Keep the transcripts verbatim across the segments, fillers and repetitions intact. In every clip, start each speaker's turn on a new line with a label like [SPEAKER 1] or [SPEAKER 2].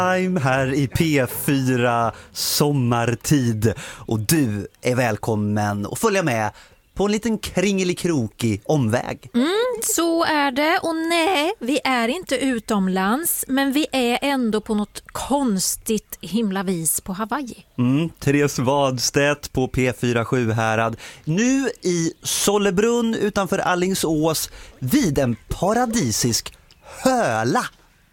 [SPEAKER 1] I'm här i P fyra sommartid och du är välkommen att följa med på en liten kringelikrokig omväg.
[SPEAKER 2] Mm, så är det. Och nej, vi är inte utomlands, men vi är ändå på något konstigt himla vis på Hawaii.
[SPEAKER 1] Mm, Therese Wadstedt på P fyra Sjuhärad. Nu i Sollebrunn utanför Alingsås vid en paradisisk höla.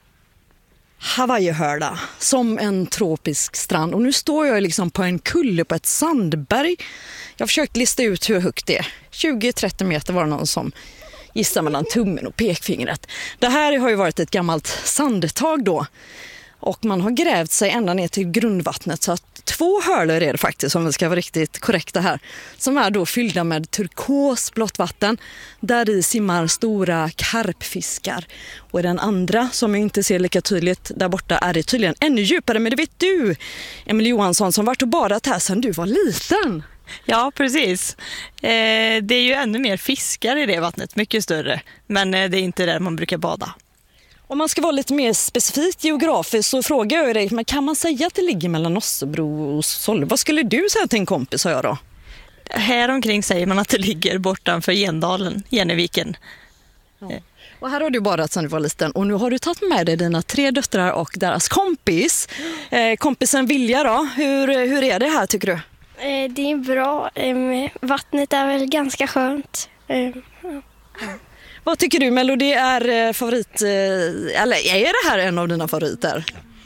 [SPEAKER 3] Hawaii-hörla, som en tropisk strand. Och nu står jag liksom på en kulle på ett sandberg. Jag har försökt lista ut hur högt det är. tjugo till trettio meter var det någon som gissar mellan tummen och pekfingret. Det här har ju varit ett gammalt sandtag då. Och man har grävt sig ända ner till grundvattnet, så att två hörlor är det faktiskt, om vi ska vara riktigt korrekta här, som är då fyllda med turkosblått vatten. Där i simmar stora karpfiskar. Och den andra, som jag inte ser lika tydligt där borta, är det tydligen ännu djupare. Men det vet du, Emelie Johansson, som varit och badat här sedan du var liten.
[SPEAKER 4] Ja, precis. Eh, det är ju ännu mer fiskar i det vattnet, mycket större. Men eh, det är inte där man brukar bada.
[SPEAKER 3] Om man ska vara lite mer specifikt geografiskt så frågar jag dig, men kan man säga att det ligger mellan Nossebro och Solle? Vad skulle du säga till en kompis, sa jag då?
[SPEAKER 4] Här omkring säger man att det ligger bortanför Gendalen, Geneviken.
[SPEAKER 3] Ja. Och här har du badat sedan du var liten och nu har du tagit med dig dina tre döttrar och deras kompis. Eh, kompisen Vilja då, hur, hur är det här tycker du?
[SPEAKER 5] Eh, det är bra. Eh, vattnet är väl ganska skönt. Eh, ja.
[SPEAKER 3] Vad tycker du, Melody, är favorit, eller är det här en av dina favoriter?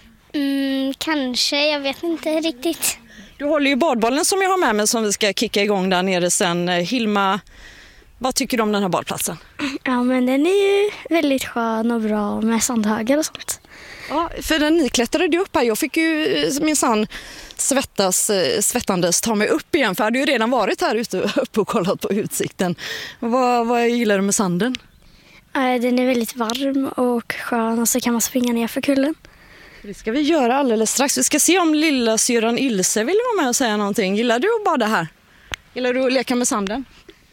[SPEAKER 5] Mm, kanske, jag vet inte riktigt.
[SPEAKER 3] Du håller ju badbollen som jag har med mig som vi ska kicka igång där nere sen. Hilma, vad tycker du om den här badplatsen?
[SPEAKER 5] Ja, men den är ju väldigt skön och bra med sandhögar och sånt.
[SPEAKER 3] Ja, för när ni klättrade upp här, jag fick ju minsann svettas, svettandes ta mig upp igen, för jag hade ju redan varit här ute uppe och kollat på utsikten. Vad, vad gillar du med sanden?
[SPEAKER 5] Den är väldigt varm och skön och så kan man springa ner för kullen.
[SPEAKER 3] Det ska vi göra alldeles strax. Vi ska se om lilla syran Ilse vill vara med och säga någonting. Gillar du att bada här? Gillar du att leka med sanden?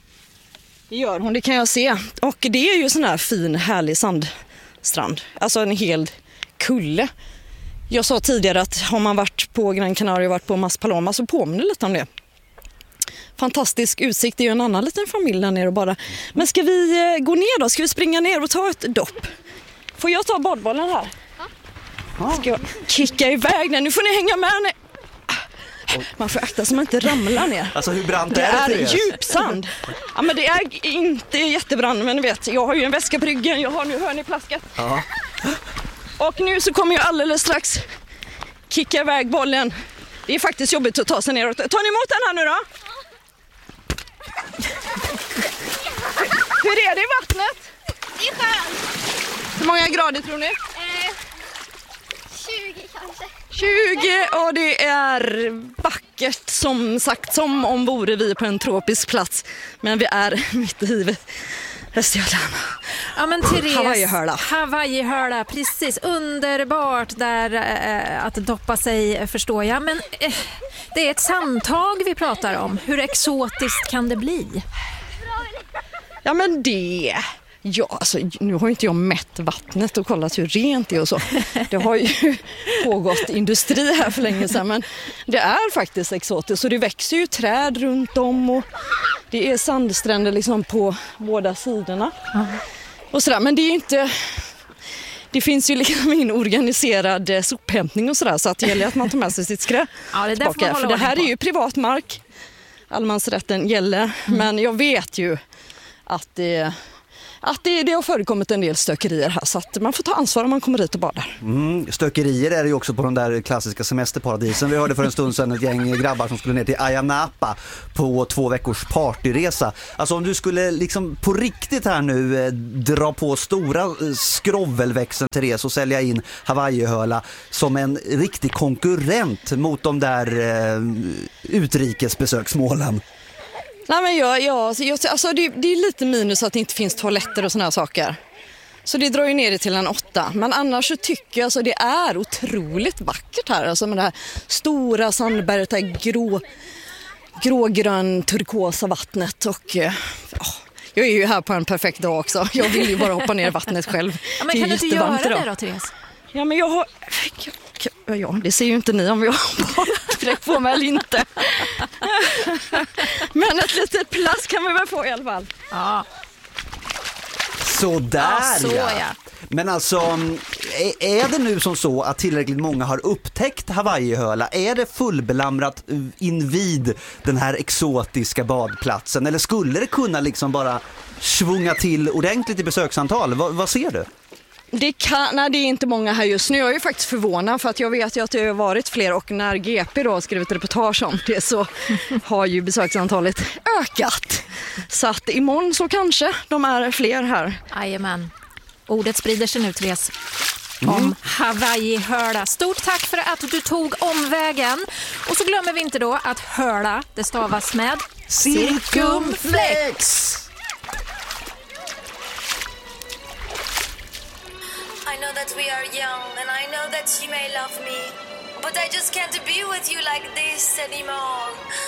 [SPEAKER 3] Det gör hon, det kan jag se. Och det är ju sån här fin, härlig sandstrand. Alltså en hel kulle. Jag sa tidigare att har man varit på Gran Canaria och varit på Mas Paloma så påminner lite om det. Fantastisk utsikt, det är ju en annan liten familj där nere och bara. Men ska vi gå ner då? Ska vi springa ner och ta ett dopp? Får jag ta badbollen här? Ska jag kicka iväg den? Nu får ni hänga med ner. Man får akta så man inte ramlar ner.
[SPEAKER 1] Alltså hur brant
[SPEAKER 3] det
[SPEAKER 1] är det?
[SPEAKER 3] Det är djupsand. Ja, men det är inte jättebrant, men ni vet, jag har ju en väska på ryggen. Jag har nu, hör ni plaskat. Ja. Och nu så kommer jag alldeles strax kicka iväg bollen. Det är faktiskt jobbigt att ta sig neråt. Tar ni emot den här nu då? Hur är det i vattnet?
[SPEAKER 5] Det är skönt.
[SPEAKER 3] Hur många grader tror ni?
[SPEAKER 5] Eh, tjugo kanske.
[SPEAKER 3] tjugo och det är vackert som sagt, som om vore vi på en tropisk plats. Men vi är mitt i Östergötland.
[SPEAKER 2] Ja, men Therese,
[SPEAKER 3] Hawaii-hörla.
[SPEAKER 2] Hawaii-hörla, precis. Underbart där äh, att doppa sig, förstår jag. Men äh, det är ett samtag vi pratar om. Hur exotiskt kan det bli?
[SPEAKER 3] Ja, men det... Ja, alltså, nu har inte jag mätt vattnet och kollat hur rent det är och så. Det har ju pågått industri här för länge sedan, men det är faktiskt exotiskt. Så det växer ju träd runt om och det är sandstränder liksom på båda sidorna. Mm. Och sådär. Men det är ju inte... Det finns ju liksom ingen organiserad sophämtning och sådär, så att det gäller att man tar med sig sitt skräp
[SPEAKER 2] ja, det är
[SPEAKER 3] tillbaka. För det här är ju privat mark. Allemansrätten gäller, mm. men jag vet ju att det... Att det, det har förekommit en del stökerier här, så att man får ta ansvar om man kommer hit och badar.
[SPEAKER 1] Mm, stökerier är det ju också på de där klassiska semesterparadisen. Vi hörde för en stund sedan ett gäng grabbar som skulle ner till Ayia Napa på två veckors partyresa. Alltså om du skulle liksom på riktigt här nu eh, dra på stora eh, skrovvelväxeln, Therese, och sälja in Hawaii-hörla som en riktig konkurrent mot de där eh, utrikesbesöksmålen.
[SPEAKER 3] Nej, men jag, jag, jag, alltså det, det är lite minus att det inte finns toaletter och såna här saker. Så det drar ju ner det till en åtta. Men annars så tycker jag alltså det är otroligt vackert här. Alltså med det här stora sandberget, det här grå, grågrön turkosa vattnet. Och ja, jag är ju här på en perfekt dag också. Jag vill ju bara hoppa ner i vattnet själv.
[SPEAKER 2] Ja, men kan du inte göra det då, Therese?
[SPEAKER 3] Ja, men jag har... Ja, det ser ju inte ni om jag har baddräkt på mig eller inte. Men ett litet plats kan vi väl få i alla fall.
[SPEAKER 2] Ja.
[SPEAKER 1] Sådär
[SPEAKER 2] Ja, så,
[SPEAKER 1] ja.
[SPEAKER 2] ja.
[SPEAKER 1] Men alltså, är, är det nu som så att tillräckligt många har upptäckt Hawaii-höla? Är det fullbelamrat invid den här exotiska badplatsen? Eller skulle det kunna liksom bara svunga till ordentligt i besöksantal? Va, vad ser du?
[SPEAKER 3] Det, kan, nej, det är inte många här just nu. Jag är ju faktiskt förvånad för att jag vet ju att det har varit fler och när G P då har skrivit reportage om det så har ju besöksantalet ökat. Så att imorgon så kanske de är fler här.
[SPEAKER 2] Jajamän. Ordet sprider sig nu, Therese. Om Hawaii-höla. Stort tack för att du tog omvägen. Och så glömmer vi inte då att höla, det stavas med cirkumflex.
[SPEAKER 6] I know that we are young and I know that you may love me, but I just can't be with you like this anymore.